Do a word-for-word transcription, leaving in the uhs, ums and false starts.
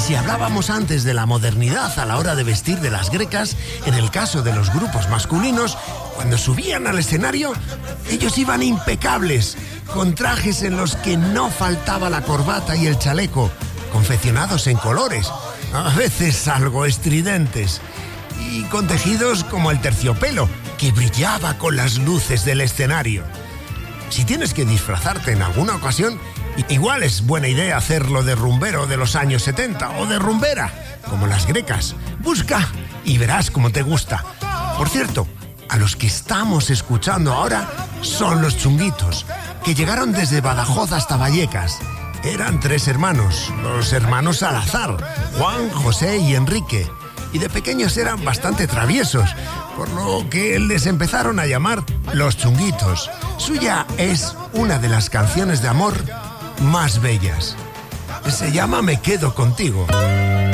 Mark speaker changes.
Speaker 1: si hablábamos antes de la modernidad a la hora de vestir de las grecas, en el caso de los grupos masculinos, cuando subían al escenario, ellos iban impecables, con trajes en los que no faltaba la corbata y el chaleco, confeccionados en colores, a veces algo estridentes, y con tejidos como el terciopelo, que brillaba con las luces del escenario. Si tienes que disfrazarte en alguna ocasión, igual es buena idea hacerlo de rumbero de los años setenta o de rumbera, como las grecas. Busca y verás cómo te gusta. Por cierto, a los que estamos escuchando ahora son los Chunguitos, que llegaron desde Badajoz hasta Vallecas. Eran tres hermanos, los hermanos Salazar, Juan, José y Enrique. Y de pequeños eran bastante traviesos, por lo que les empezaron a llamar los Chunguitos. Suya es una de las canciones de amor más bellas. Se llama Me quedo contigo.